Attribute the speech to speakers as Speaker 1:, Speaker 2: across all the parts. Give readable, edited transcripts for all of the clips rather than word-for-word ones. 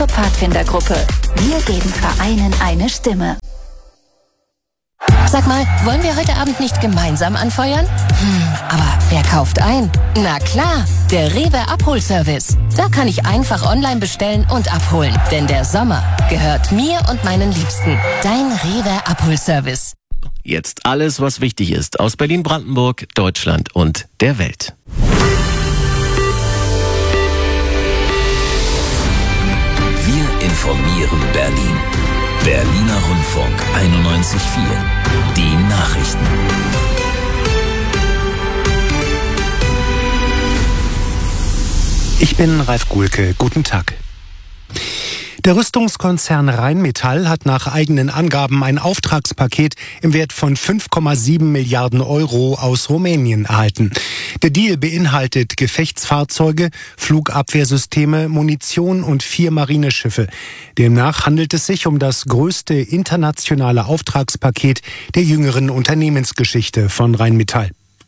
Speaker 1: zur Pfadfindergruppe. Wir geben Vereinen eine Stimme.
Speaker 2: Sag mal, wollen wir heute Abend nicht gemeinsam anfeuern? Aber wer kauft ein? Na klar, der Rewe Abholservice. Da kann ich einfach online bestellen und abholen. Denn der Sommer gehört mir und meinen Liebsten. Dein Rewe Abholservice.
Speaker 3: Jetzt alles, was wichtig ist aus Berlin-Brandenburg, Deutschland und der Welt.
Speaker 4: Wir informieren Berlin. Berliner Rundfunk 91.4. Die Nachrichten.
Speaker 5: Ich bin Ralf Guhlke. Guten Tag. Der Rüstungskonzern Rheinmetall hat nach eigenen Angaben ein Auftragspaket im Wert von 5,7 Milliarden Euro aus Rumänien erhalten. Der Deal beinhaltet Gefechtsfahrzeuge, Flugabwehrsysteme, Munition und 4 Marineschiffe. Demnach handelt es sich um das größte internationale Auftragspaket der jüngeren Unternehmensgeschichte von Rheinmetall.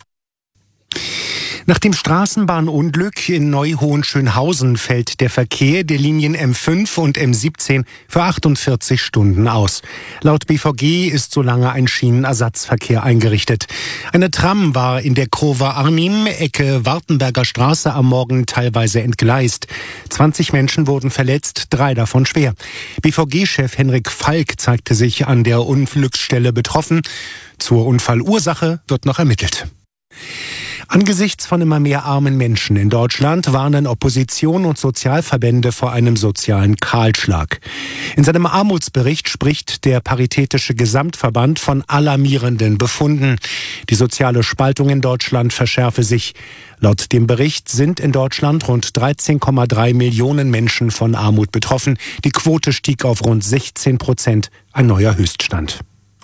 Speaker 5: Nach dem Straßenbahnunglück in Neu-Hohenschönhausen fällt der Verkehr der Linien M5 und M17 für 48 Stunden aus. Laut BVG ist solange ein Schienenersatzverkehr eingerichtet. Eine Tram war in der Kurve Arnim, Ecke Wartenberger Straße am Morgen teilweise entgleist. 20 Menschen wurden verletzt, 3 davon schwer. BVG-Chef Henrik Falk zeigte sich an der Unglücksstelle betroffen. Zur Unfallursache wird noch ermittelt. Angesichts von immer mehr armen Menschen in Deutschland warnen Opposition und Sozialverbände vor einem sozialen Kahlschlag. In seinem Armutsbericht spricht der Paritätische Gesamtverband von alarmierenden Befunden. Die soziale Spaltung in Deutschland verschärfe sich. Laut dem Bericht sind in Deutschland rund 13,3 Millionen Menschen von Armut betroffen. Die Quote stieg auf rund 16%, ein neuer Höchststand.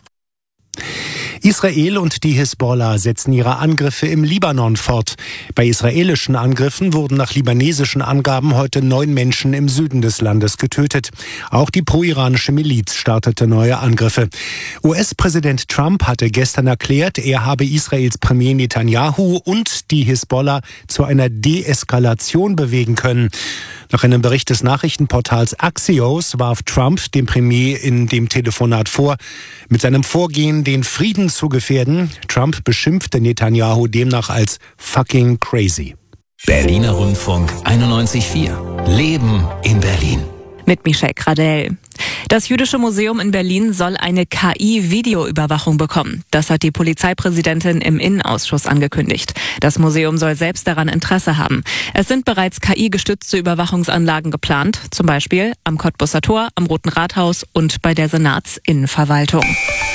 Speaker 5: Israel und die Hisbollah setzen ihre Angriffe im Libanon fort. Bei israelischen Angriffen wurden nach libanesischen Angaben heute 9 Menschen im Süden des Landes getötet. Auch die pro-iranische Miliz startete neue Angriffe. US-Präsident Trump hatte gestern erklärt, er habe Israels Premier Netanyahu und die Hisbollah zu einer Deeskalation bewegen können. Nach einem Bericht des Nachrichtenportals Axios warf Trump dem Premier in dem Telefonat vor, mit seinem Vorgehen den Frieden zu gefährden. Trump beschimpfte Netanyahu demnach als fucking crazy.
Speaker 4: Berliner Rundfunk 91.4. Leben in Berlin.
Speaker 6: Mit Michelle Gradell. Das Jüdische Museum in Berlin soll eine KI-Videoüberwachung bekommen. Das hat die Polizeipräsidentin im Innenausschuss angekündigt. Das Museum soll selbst daran Interesse haben. Es sind bereits KI-gestützte Überwachungsanlagen geplant, zum Beispiel am Cottbusser Tor, am Roten Rathaus und bei der Senatsinnenverwaltung.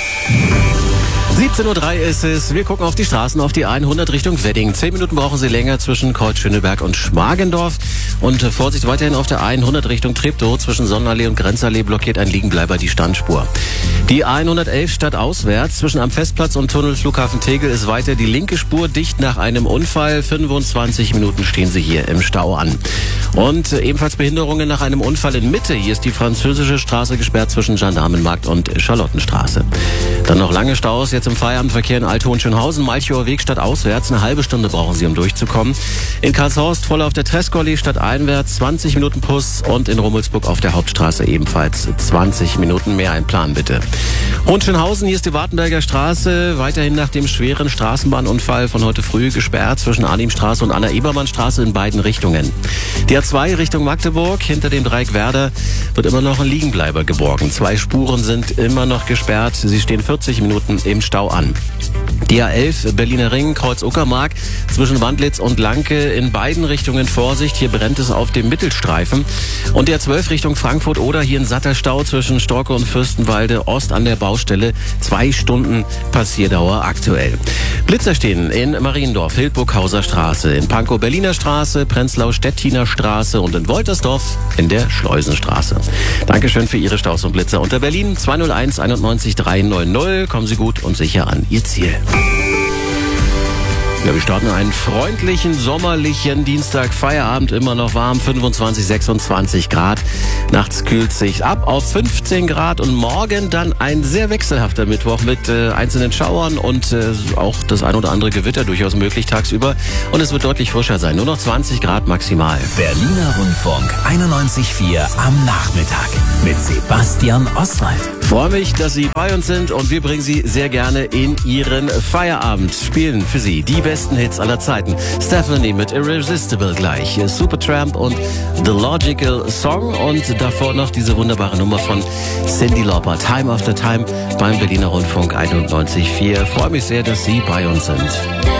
Speaker 3: 17.03 Uhr ist es. Wir gucken auf die Straßen, auf die 100 Richtung Wedding. 10 Minuten brauchen Sie länger zwischen Kreuz-Schöneberg und Schmargendorf. Und Vorsicht weiterhin auf der 100 Richtung Treptow. Zwischen Sonnenallee und Grenzallee blockiert ein Liegenbleiber die Standspur. Die 111 stadtauswärts zwischen am Festplatz und Tunnel Flughafen Tegel ist weiter die linke Spur dicht nach einem Unfall. 25 Minuten stehen Sie hier im Stau an. Und ebenfalls Behinderungen nach einem Unfall in Mitte. Hier ist die französische Straße gesperrt zwischen Gendarmenmarkt und Charlottenstraße. Dann noch lange Staus, jetzt im Feierabendverkehr in Alt-Hohenschönhausen, Malchower Weg stadtauswärts. Eine halbe Stunde brauchen Sie, um durchzukommen. In Karlshorst voll auf der Trescoli stadteinwärts, 20 Minuten Plus. Und in Rummelsburg auf der Hauptstraße ebenfalls 20 Minuten mehr. Ein Plan bitte. Hohenschönhausen, hier ist die Wartenberger Straße. Weiterhin nach dem schweren Straßenbahnunfall von heute früh gesperrt zwischen Arnimstraße und Anna-Ebermann-Straße in beiden Richtungen. Die A2 Richtung Magdeburg, hinter dem Dreieck Werder, wird immer noch ein Liegenbleiber geborgen. 2 Spuren sind immer noch gesperrt. Sie stehen 40 Minuten im Stau an. Die A11 Berliner Ring, Kreuz Uckermark, zwischen Wandlitz und Lanke in beiden Richtungen Vorsicht. Hier brennt es auf dem Mittelstreifen. Und die A12 Richtung Frankfurt oder hier in satter Stau zwischen Storke und Fürstenwalde Ost an der Baustelle. 2 Stunden Passierdauer aktuell. Blitzer stehen in Mariendorf, Hildburghauser Straße, in Pankow Berliner Straße, Prenzlau Stettiner Straße und in Woltersdorf in der Schleusenstraße. Dankeschön für Ihre Staus und Blitzer unter Berlin 201 91 300. Kommen Sie gut und sicher an Ihr Ziel. Ja, wir starten einen freundlichen, sommerlichen Dienstag, Feierabend, immer noch warm, 25, 26 Grad. Nachts kühlt sich ab auf 15 Grad und morgen dann ein sehr wechselhafter Mittwoch mit einzelnen Schauern und auch das ein oder andere Gewitter durchaus möglich tagsüber. Und es wird deutlich frischer sein, nur noch 20 Grad maximal.
Speaker 4: Berliner Rundfunk 91.4 am Nachmittag mit Sebastian Oswald.
Speaker 3: Freue mich, dass Sie bei uns sind und wir bringen Sie sehr gerne in Ihren Feierabend. Spielen für Sie die besten Hits aller Zeiten. Stephanie mit Irresistible gleich, Supertramp und The Logical Song und davor noch diese wunderbare Nummer von Cyndi Lauper, Time After Time beim Berliner Rundfunk 91.4. Freue mich sehr, dass Sie bei uns sind.